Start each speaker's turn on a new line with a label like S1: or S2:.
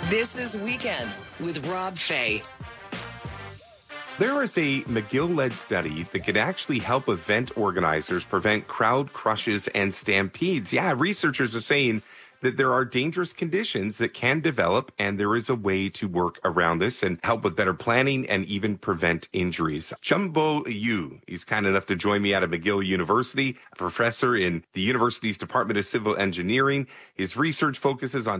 S1: This is Weekends with Rob Fay.
S2: There is a McGill-led study that could actually help event organizers prevent crowd crushes and stampedes. Yeah, researchers are saying that there are dangerous conditions that can develop, and there is a way to work around this and help with better planning and even prevent injuries. Chumbo Yu is kind enough to join me out of McGill University, a professor in the university's Department of Civil Engineering. His research focuses on